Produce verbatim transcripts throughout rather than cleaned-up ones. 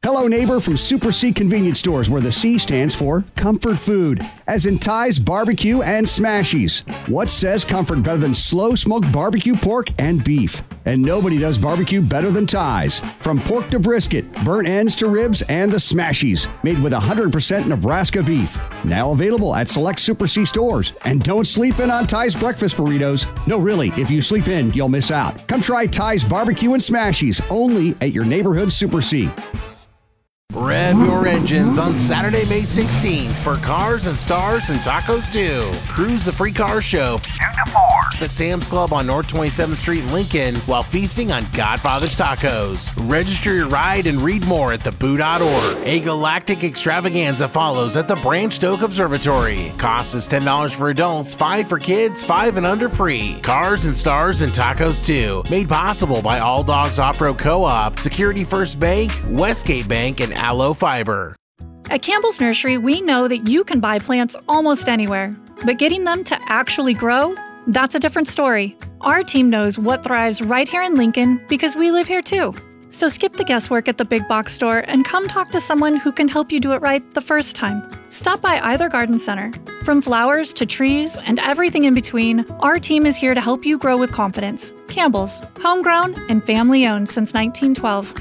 Hello, neighbor from Super C Convenience Stores, where the C stands for comfort food, as in Ty's Barbecue and Smashies. What says comfort better than slow-smoked barbecue pork and beef? And nobody does barbecue better than Ty's. From pork to brisket, burnt ends to ribs, and the Smashies, made with one hundred percent Nebraska beef. Now available at select Super C stores. And don't sleep in on Ty's breakfast burritos. No, really, if you sleep in, you'll miss out. Come try Ty's Barbecue and Smashies, only at your neighborhood Super C. Rev your engines on Saturday, May sixteenth for Cars and Stars and Tacos two. Cruise the free car show two to four at Sam's Club on North twenty-seventh Street in Lincoln while feasting on Godfather's Tacos. Register your ride and read more at the boo dot org. A galactic extravaganza follows at the Branched Oak Observatory. Cost is ten dollars for adults, five dollars for kids, five and under free. Cars and Stars and Tacos two. Made possible by All Dogs Off-Road Co-op, Security First Bank, Westgate Bank, and Aloe Fiber. At Campbell's Nursery, we know that you can buy plants almost anywhere, but getting them to actually grow, that's a different story. Our team knows what thrives right here in Lincoln because we live here too. So skip the guesswork at the big box store and come talk to someone who can help you do it right the first time. Stop by either garden center. From flowers to trees and everything in between, our team is here to help you grow with confidence. Campbell's, homegrown and family-owned since nineteen twelve.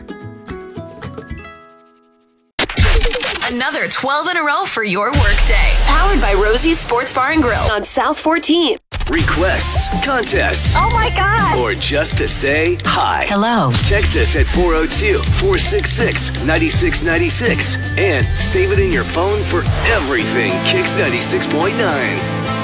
Another twelve in a row for your workday. Powered by Rosie's Sports Bar and Grill on South fourteenth. Requests, contests. Oh my God. Or just to say hi. Hello. Text us at four oh two, four six six, nine six nine six and save it in your phone for everything Kicks ninety-six point nine.